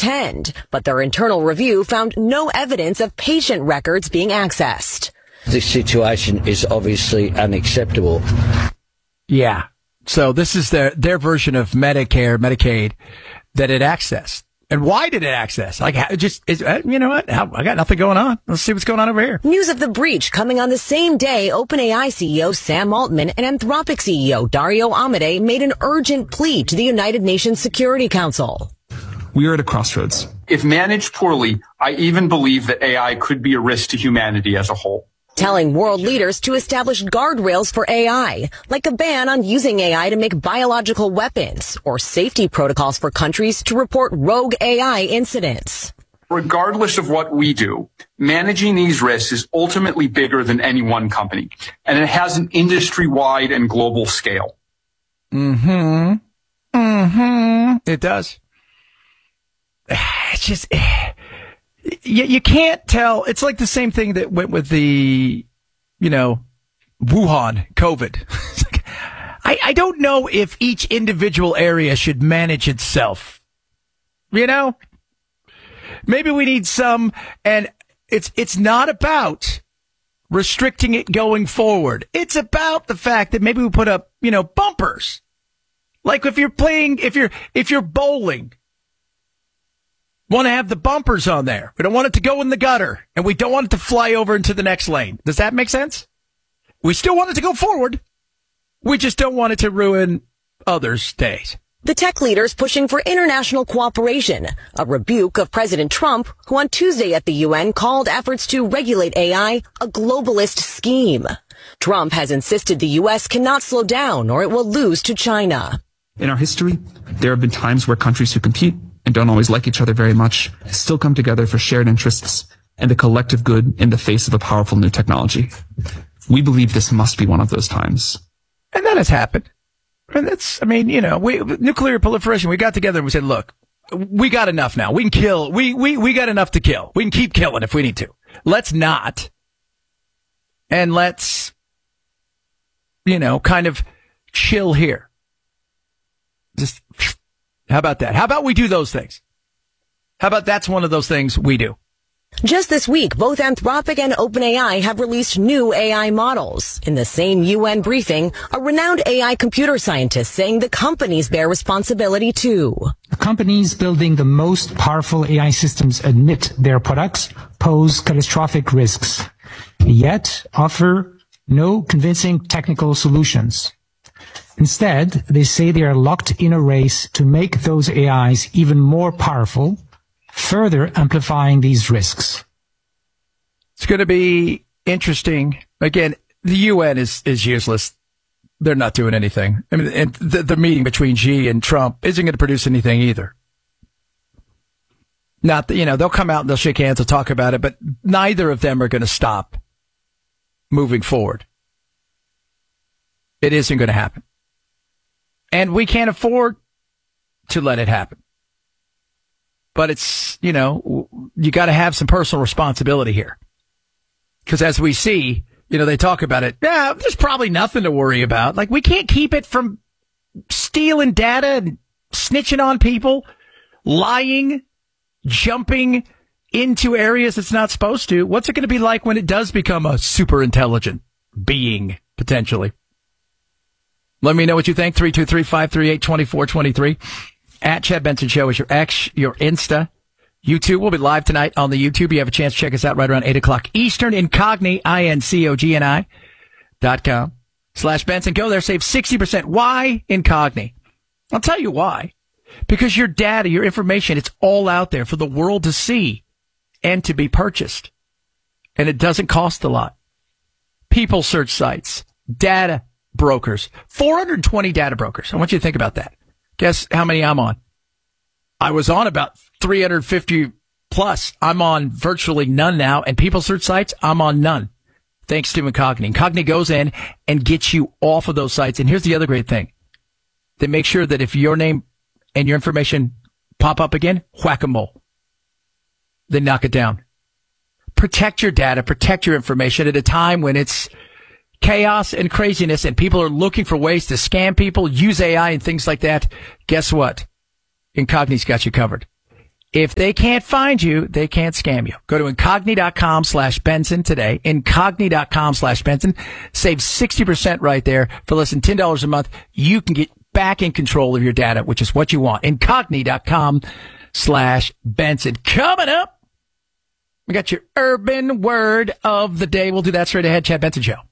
attend, but their internal review found no evidence of patient records being accessed. This situation is obviously unacceptable. Yeah. So this is their version of Medicare, Medicaid that it accessed. And why did it access? Like, you know what? I got nothing going on. Let's see what's going on over here. News of the breach coming on the same day OpenAI CEO Sam Altman and Anthropic CEO Dario Amodei made an urgent plea to the United Nations Security Council. We are at a crossroads. If managed poorly, I even believe that AI could be a risk to humanity as a whole. Telling world leaders to establish guardrails for AI, like a ban on using AI to make biological weapons, or safety protocols for countries to report rogue AI incidents. Regardless of what we do, managing these risks is ultimately bigger than any one company, and it has an industry-wide and global scale. It does. It's just... You can't tell. It's like the same thing that went with the, Wuhan COVID. I don't know if each individual area should manage itself. Maybe we need some, and it's not about restricting it going forward. It's about the fact that maybe we put up, bumpers. Like if you're bowling, want to have the bumpers on there. We don't want it to go in the gutter, and we don't want it to fly over into the next lane. Does that make sense? We still want it to go forward. We just don't want it to ruin others' days. The tech leaders pushing for international cooperation, a rebuke of President Trump, who on Tuesday at the UN called efforts to regulate AI a globalist scheme. Trump has insisted the U.S. cannot slow down or it will lose to China. In our history, there have been times where countries who compete and don't always like each other very much still come together for shared interests and the collective good in the face of a powerful new technology. We believe this must be one of those times. And that has happened. And nuclear proliferation, we got together and we said, look, we got enough now. We can kill. We got enough to kill. We can keep killing if we need to. Let's not. And let's, kind of chill here. Just, how about that? How about we do those things? How about that's one of those things we do? Just this week, both Anthropic and OpenAI have released new AI models. In the same UN briefing, a renowned AI computer scientist saying the companies bear responsibility too. Companies building the most powerful AI systems admit their products pose catastrophic risks, yet offer no convincing technical solutions. Instead, they say they are locked in a race to make those AIs even more powerful, further amplifying these risks. It's going to be interesting. Again, the UN is useless. They're not doing anything. I mean, and the meeting between Xi and Trump isn't going to produce anything either. Not that, they'll come out and they'll shake hands, they'll talk about it, but neither of them are going to stop moving forward. It isn't going to happen. And we can't afford to let it happen. But it's, you got to have some personal responsibility here. Because as we see, they talk about it. Yeah, there's probably nothing to worry about. Like, we can't keep it from stealing data and snitching on people, lying, jumping into areas it's not supposed to. What's it going to be like when it does become a super intelligent being, potentially? Let me know what you think. 323-538-2423. At Chad Benson Show is your X, your Insta. YouTube will be live tonight on the YouTube. You have a chance to check us out right around 8 o'clock Eastern. Incogni, INCOGNI.com/Benson. Go there, save 60%. Why Incogni? I'll tell you why. Because your data, your information, it's all out there for the world to see and to be purchased. And it doesn't cost a lot. People search sites, data brokers, 420 data brokers. I want you to think about that. Guess how many I'm on? I was on about 350 plus. I'm on virtually none now. And people search sites, I'm on none. Thanks to Incogni. Incogni goes in and gets you off of those sites. And here's the other great thing. They make sure that if your name and your information pop up again, whack-a-mole. They knock it down. Protect your data, protect your information at a time when it's chaos and craziness and people are looking for ways to scam people, use AI and things like that. Guess what? Incogni's got you covered. If they can't find you, they can't scam you. Go to Incogni.com/Benson today. Incogni.com/Benson. Save 60% right there. For less than $10 a month, you can get back in control of your data, which is what you want. Incogni.com/Benson. Coming up, we got your urban word of the day. We'll do that straight ahead. Chad Benson Show.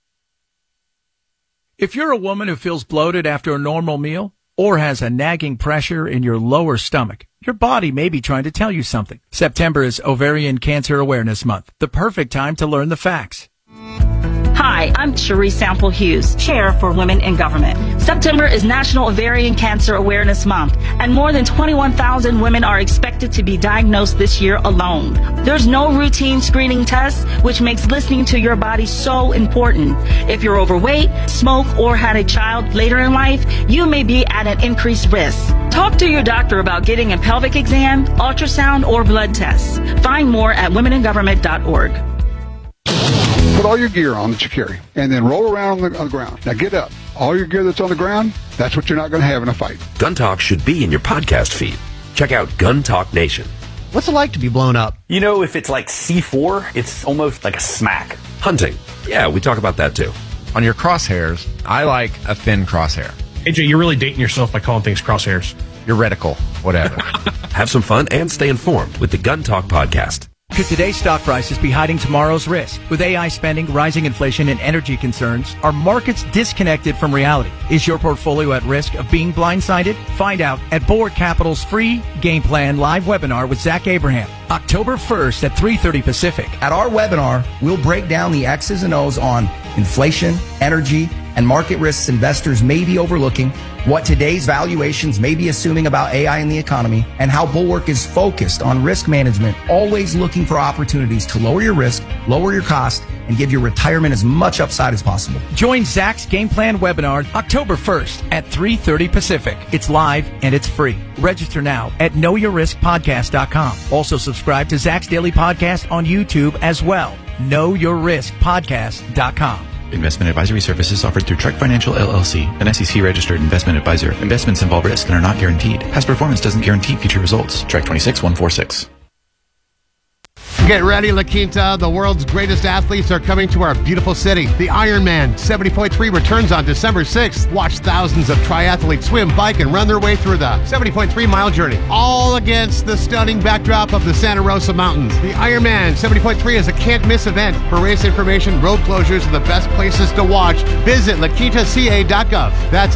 If you're a woman who feels bloated after a normal meal or has a nagging pressure in your lower stomach, your body may be trying to tell you something. September is Ovarian Cancer Awareness Month, the perfect time to learn the facts. Hi, I'm Cherie Sample Hughes, Chair for Women in Government. September is National Ovarian Cancer Awareness Month, and more than 21,000 women are expected to be diagnosed this year alone. There's no routine screening tests, which makes listening to your body so important. If you're overweight, smoke, or had a child later in life, you may be at an increased risk. Talk to your doctor about getting a pelvic exam, ultrasound, or blood tests. Find more at womeningovernment.org. Put all your gear on that you carry, and then roll around on the ground. Now get up. All your gear that's on the ground, that's what you're not going to have in a fight. Gun Talk should be in your podcast feed. Check out Gun Talk Nation. What's it like to be blown up? You know, if it's like C4, it's almost like a smack. Hunting. Yeah, we talk about that too. On your crosshairs, I like a thin crosshair. AJ, you're really dating yourself by calling things crosshairs. Your reticle, whatever. Have some fun and stay informed with the Gun Talk podcast. Could today's stock prices be hiding tomorrow's risk? With AI spending, rising inflation, and energy concerns, are markets disconnected from reality? Is your portfolio at risk of being blindsided? Find out at Board Capital's free Game Plan live webinar with Zach Abraham, October 1st at 3:30 Pacific. At our webinar, we'll break down the X's and O's on inflation, energy, and market risks investors may be overlooking, what today's valuations may be assuming about AI in the economy, and how Bulwark is focused on risk management, always looking for opportunities to lower your risk, lower your cost, and give your retirement as much upside as possible. Join Zach's Game Plan webinar October 1st at 3:30 Pacific. It's live and it's free. Register now at knowyourriskpodcast.com. Also subscribe to Zach's Daily Podcast on YouTube as well. knowyourriskpodcast.com. Investment advisory services offered through Trek Financial LLC, an SEC-registered investment advisor. Investments involve risk and are not guaranteed. Past performance doesn't guarantee future results. Trek 26146. Get ready, La Quinta. The world's greatest athletes are coming to our beautiful city. The Ironman 70.3 returns on December 6th. Watch thousands of triathletes swim, bike, and run their way through the 70.3-mile journey, all against the stunning backdrop of the Santa Rosa Mountains. The Ironman 70.3 is a can't-miss event. For race information, road closures, and the best places to watch, visit laquintaca.gov. That's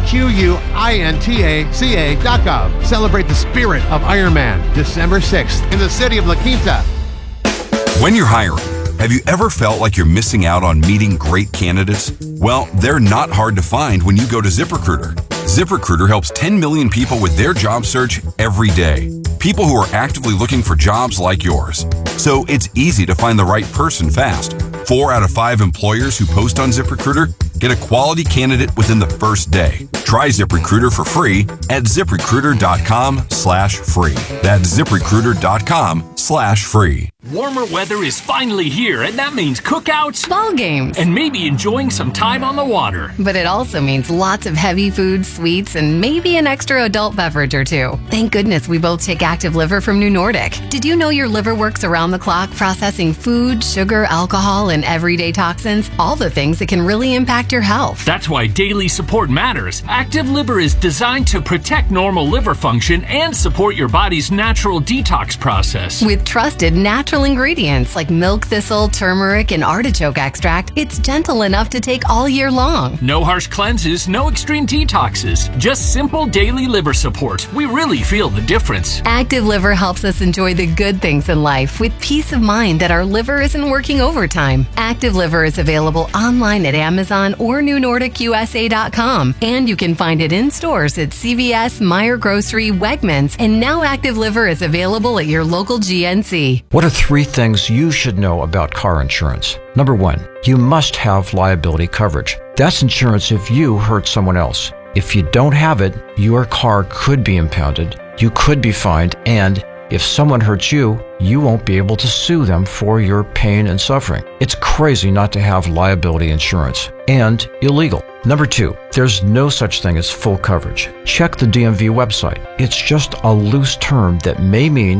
LAQUINTACA.gov. Celebrate the spirit of Ironman, December 6th, in the city of La Quinta. When you're hiring, have you ever felt like you're missing out on meeting great candidates? Well, they're not hard to find when you go to ZipRecruiter. ZipRecruiter helps 10 million people with their job search every day. People who are actively looking for jobs like yours. So it's easy to find the right person fast. 4 out of 5 employers who post on ZipRecruiter get a quality candidate within the first day. Try ZipRecruiter for free at ZipRecruiter.com/free. That's ZipRecruiter.com/free. Warmer weather is finally here, and that means cookouts, ball games, and maybe enjoying some time on the water. But it also means lots of heavy foods, sweets, and maybe an extra adult beverage or two. Thank goodness we both take Active Liver from New Nordic. Did you know your liver works around the clock processing food, sugar, alcohol, and everyday toxins? All the things that can really impact your health. That's why daily support matters. Active Liver is designed to protect normal liver function and support your body's natural detox process. With trusted natural ingredients like milk thistle, turmeric, and artichoke extract, it's gentle enough to take all year long. No harsh cleanses, no extreme detoxes, just simple daily liver support. We really feel the difference. Active Liver helps us enjoy the good things in life with peace of mind that our liver isn't working overtime. Active Liver is available online at Amazon or NewNordicUSA.com, and you can find it in stores at CVS, Meijer Grocery, Wegmans, and now Active Liver is available at your local GNC. What are 3 things you should know about car insurance? Number 1, you must have liability coverage. That's insurance if you hurt someone else. If you don't have it, your car could be impounded, you could be fined, and If someone hurts you, you won't be able to sue them for your pain and suffering. It's crazy not to have liability insurance, and illegal. Number 2, there's no such thing as full coverage. Check the DMV website. It's just a loose term that may mean